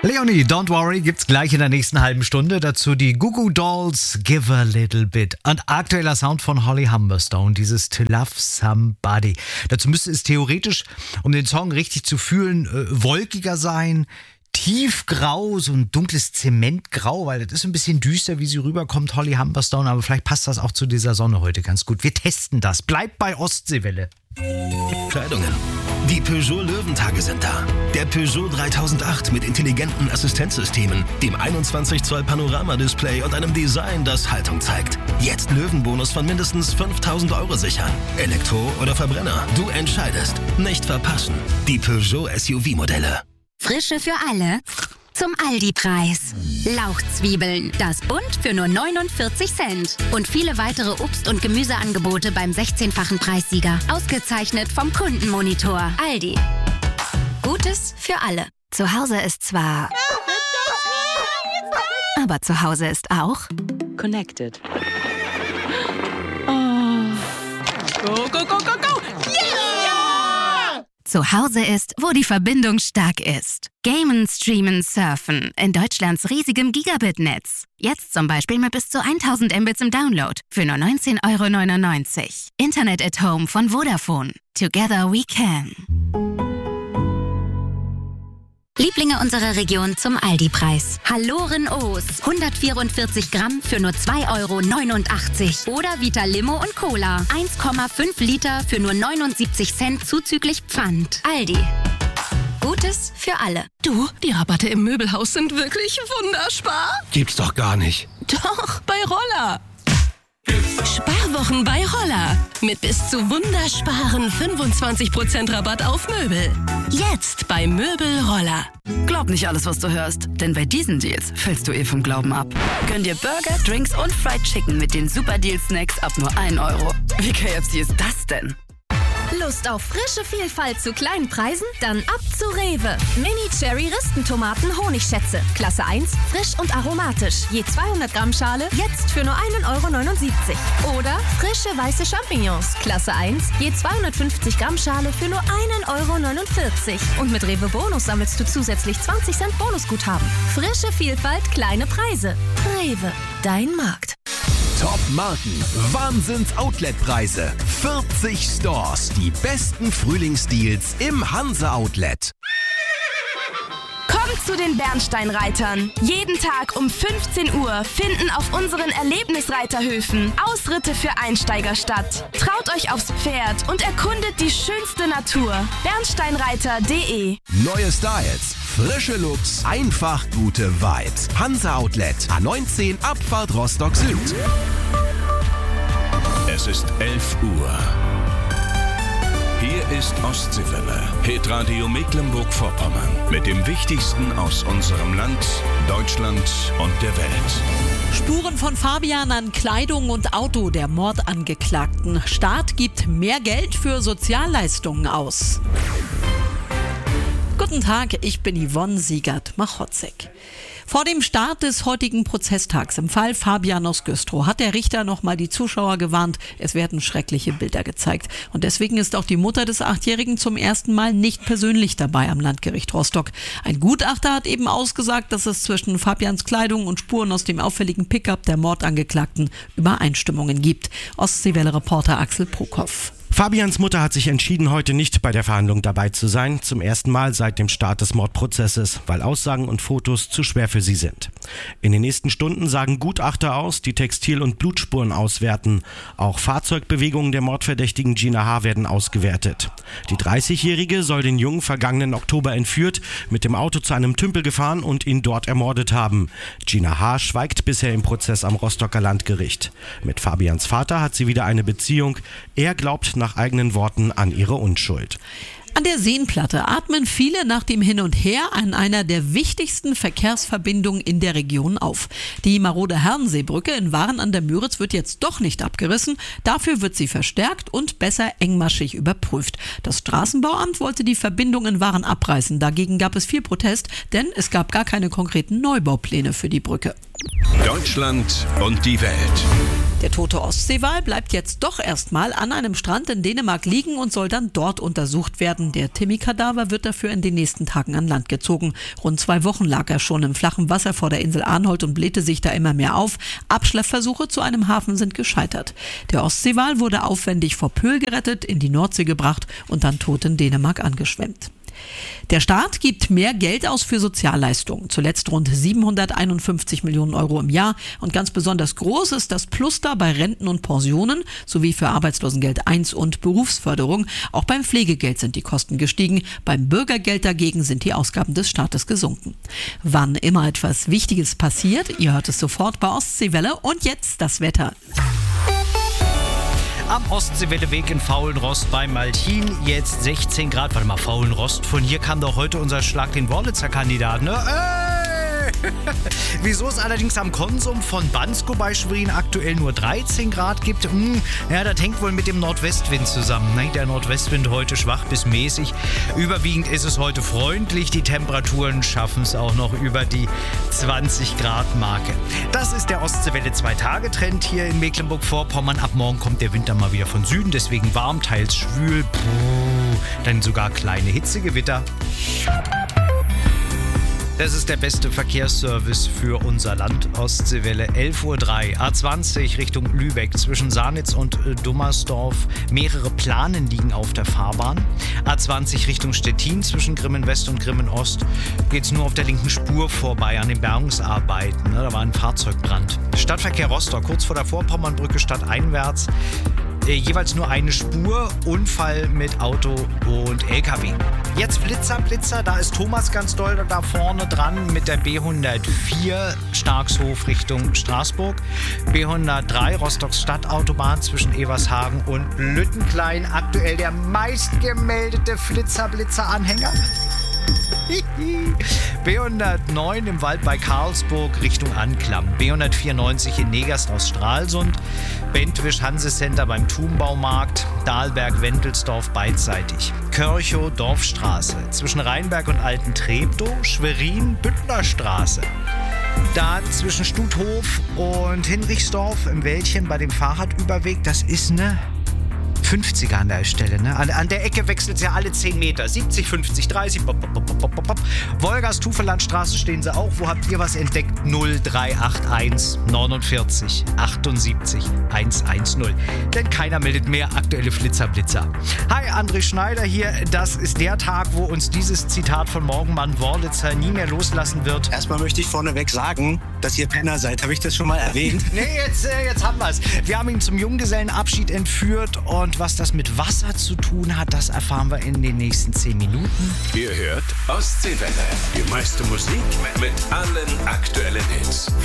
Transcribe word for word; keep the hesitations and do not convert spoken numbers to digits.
Leonie, Don't Worry gibt's gleich in der nächsten halben Stunde. Dazu die Goo Goo Dolls, Give a Little Bit. Und aktueller Sound von Holly Humberstone, dieses To Love Somebody. Dazu müsste es theoretisch, um den Song richtig zu fühlen, äh, wolkiger sein. Tiefgrau, so ein dunkles Zementgrau, weil das ist ein bisschen düster, wie sie rüberkommt, Holly Humberstone. Aber vielleicht passt das auch zu dieser Sonne heute ganz gut. Wir testen das. Bleibt bei Ostseewelle. Kleidungen. Die Peugeot Löwentage sind da. Der Peugeot dreitausendacht mit intelligenten Assistenzsystemen, dem einundzwanzig Zoll Panoramadisplay und einem Design, das Haltung zeigt. Jetzt Löwenbonus von mindestens fünftausend Euro sichern. Elektro oder Verbrenner, du entscheidest. Nicht verpassen. Die Peugeot S U V-Modelle. Frische für alle zum Aldi-Preis. Lauchzwiebeln, das Bund für nur neunundvierzig Cent. Und viele weitere Obst- und Gemüseangebote beim sechzehnfachen Preissieger. Ausgezeichnet vom Kundenmonitor. Aldi. Gutes für alle. Zu Hause ist zwar... aber zu Hause ist auch... Connected. Oh. Go, go, go, go, go! Yeah! Zu Hause ist, wo die Verbindung stark ist. Gamen, Streamen, Surfen in Deutschlands riesigem Gigabit-Netz. Jetzt zum Beispiel mit bis zu tausend Mbits im Download für nur neunzehn Euro neunundneunzig. Internet at Home von Vodafone. Together we can. Lieblinge unserer Region zum Aldi-Preis. Halloren O's. hundertvierundvierzig Gramm für nur zwei Euro neunundachtzig. Oder Vita Limo und Cola. eins Komma fünf Liter für nur neunundsiebzig Cent zuzüglich Pfand. Aldi. Gutes für alle. Du, die Rabatte im Möbelhaus sind wirklich wunderspar. Gibt's doch gar nicht. Doch, bei Roller. Sparwochen bei Roller. Mit bis zu wundersparen fünfundzwanzig Prozent Rabatt auf Möbel. Jetzt bei Möbel Roller. Glaub nicht alles, was du hörst, denn bei diesen Deals fällst du eh vom Glauben ab. Gönn dir Burger, Drinks und Fried Chicken mit den Super Deal Snacks ab nur ein Euro. Wie K F C ist das denn? Lust auf frische Vielfalt zu kleinen Preisen? Dann ab zu Rewe. Mini-Cherry-Ristentomaten Honigschätze. Klasse eins, frisch und aromatisch. Je zweihundert Gramm Schale, jetzt für nur einen Euro neunundsiebzig. Oder frische weiße Champignons. Klasse eins, je zweihundertfünfzig Gramm Schale für nur einen Euro neunundvierzig. Und mit Rewe Bonus sammelst du zusätzlich zwanzig Cent Bonusguthaben. Frische Vielfalt, kleine Preise. Rewe, dein Markt. Top-Marken, Wahnsinns-Outlet-Preise, vierzig Stores, die besten Frühlingsdeals im Hanse-Outlet. Kommt zu den Bernsteinreitern. Jeden Tag um fünfzehn Uhr finden auf unseren Erlebnisreiterhöfen Ausritte für Einsteiger statt. Traut euch aufs Pferd und erkundet die schönste Natur. bernsteinreiter punkt de. Neue Styles, frische Looks, einfach gute Vibes. Hanse Outlet, A neunzehn, Abfahrt Rostock Süd. Es ist elf Uhr. Hier ist Ostseewelle, Hitradio Mecklenburg-Vorpommern. Mit dem Wichtigsten aus unserem Land, Deutschland und der Welt. Spuren von Fabian an Kleidung und Auto der Mordangeklagten. Staat gibt mehr Geld für Sozialleistungen aus. Guten Tag, ich bin Yvonne Siegert-Machotzek. Vor dem Start des heutigen Prozesstags im Fall Fabian aus Güstrow hat der Richter nochmal die Zuschauer gewarnt, es werden schreckliche Bilder gezeigt. Und deswegen ist auch die Mutter des Achtjährigen zum ersten Mal nicht persönlich dabei am Landgericht Rostock. Ein Gutachter hat eben ausgesagt, dass es zwischen Fabians Kleidung und Spuren aus dem auffälligen Pickup der Mordangeklagten Übereinstimmungen gibt. Ostseewelle-Reporter Axel Prokop. Fabians Mutter hat sich entschieden, heute nicht bei der Verhandlung dabei zu sein, zum ersten Mal seit dem Start des Mordprozesses, weil Aussagen und Fotos zu schwer für sie sind. In den nächsten Stunden sagen Gutachter aus, die Textil- und Blutspuren auswerten. Auch Fahrzeugbewegungen der Mordverdächtigen Gina H. werden ausgewertet. Die dreißigjährige soll den Jungen vergangenen Oktober entführt, mit dem Auto zu einem Tümpel gefahren und ihn dort ermordet haben. Gina H. schweigt bisher im Prozess am Rostocker Landgericht. Mit Fabians Vater hat sie wieder eine Beziehung. Er glaubt nach eigenen Worten an ihre Unschuld. An der Seenplatte atmen viele nach dem Hin und Her an einer der wichtigsten Verkehrsverbindungen in der Region auf. Die marode Herrenseebrücke in Waren an der Müritz wird jetzt doch nicht abgerissen. Dafür wird sie verstärkt und besser engmaschig überprüft. Das Straßenbauamt wollte die Verbindung in Waren abreißen. Dagegen gab es viel Protest, denn es gab gar keine konkreten Neubaupläne für die Brücke. Deutschland und die Welt. Der tote Ostseewal bleibt jetzt doch erstmal an einem Strand in Dänemark liegen und soll dann dort untersucht werden. Der Timmy-Kadaver wird dafür in den nächsten Tagen an Land gezogen. Rund zwei Wochen lag er schon im flachen Wasser vor der Insel Arnholt und blähte sich da immer mehr auf. Abschleppversuche zu einem Hafen sind gescheitert. Der Ostseewal wurde aufwendig vor Pöhl gerettet, in die Nordsee gebracht und dann tot in Dänemark angeschwemmt. Der Staat gibt mehr Geld aus für Sozialleistungen, zuletzt rund siebenhunderteinundfünfzig Millionen Euro im Jahr. Und ganz besonders groß ist das Plus da bei Renten und Pensionen sowie für Arbeitslosengeld eins und Berufsförderung. Auch beim Pflegegeld sind die Kosten gestiegen. Beim Bürgergeld dagegen sind die Ausgaben des Staates gesunken. Wann immer etwas Wichtiges passiert, ihr hört es sofort bei Ostseewelle. Und jetzt das Wetter. Am Ostseewelleweg in Faulenrost bei Malchin, jetzt sechzehn Grad. Warte mal, Faulenrost, von hier kam doch heute unser Schlag den Wörlitzer-Kandidat, ne? Ey! Wieso es allerdings am Konsum von Bansko bei Schwerin aktuell nur dreizehn Grad gibt, hm, ja, das hängt wohl mit dem Nordwestwind zusammen. Ne? Der Nordwestwind heute schwach bis mäßig. Überwiegend ist es heute freundlich. Die Temperaturen schaffen es auch noch über die zwanzig Grad Marke. Das ist der Ostseewelle zwei Tage Trend hier in Mecklenburg-Vorpommern. Ab morgen kommt der Winter mal wieder von Süden, deswegen warm, teils schwül. Puh, dann sogar kleine Hitzegewitter. Das ist der beste Verkehrsservice für unser Land. Ostseewelle elf Uhr drei, A zwanzig Richtung Lübeck zwischen Sanitz und äh, Dummersdorf. Mehrere Planen liegen auf der Fahrbahn. A zwanzig Richtung Stettin zwischen Grimmen West und Grimmen Ost geht es nur auf der linken Spur vorbei an den Bergungsarbeiten. Ne? Da war ein Fahrzeugbrand. Stadtverkehr Rostock kurz vor der Vorpommernbrücke stadteinwärts. Äh, jeweils nur eine Spur, Unfall mit Auto und L K W. Jetzt Blitzer, Blitzer, da ist Thomas ganz doll da vorne dran mit der B hundertvier Starkshof Richtung Straßburg. B hundertdrei Rostocks Stadtautobahn zwischen Evershagen und Lüttenklein. Aktuell der meistgemeldete Flitzer-Blitzer-Anhänger. B hundertneun im Wald bei Karlsburg Richtung Anklam. B hundertvierundneunzig in Negerst aus Stralsund. Bentwisch Hansecenter beim Thumbaumarkt. Dahlberg Wendelsdorf beidseitig. Körchow Dorfstraße zwischen Rheinberg und Alten Treptow. Schwerin Büttnerstraße. Dann zwischen Stuthof und Hinrichsdorf im Wäldchen bei dem Fahrradüberweg. Das ist eine fünfziger an der Stelle, ne? An, an der Ecke wechselt es ja alle zehn Meter. siebzig, fünfzig, dreißig. Bop, bop, bop, bop, bop. Wolgast, Tufelandstraße stehen sie auch. Wo habt ihr was entdeckt? null drei acht eins neunundvierzig achtundsiebzig hundertzehn. Denn keiner meldet mehr aktuelle Flitzer-Blitzer. Hi, André Schneider hier. Das ist der Tag, wo uns dieses Zitat von Morgenmann Wörlitzer nie mehr loslassen wird. Erstmal möchte ich vorneweg sagen, dass ihr Penner seid. Habe ich das schon mal erwähnt? Nee, jetzt, jetzt haben wir es. Wir haben ihn zum Junggesellenabschied entführt und was das mit Wasser zu tun hat, das erfahren wir in den nächsten zehn Minuten. Ihr hört Ostseewelle. Die meiste Musik mit allen aktuellen Hits.